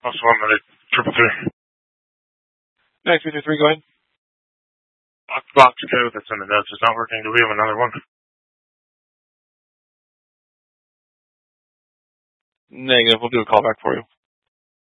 Also, I'm at 333. 9333, go ahead. Box code that's in the notes is not working. Do we have another one? Negative. We'll do a callback for you.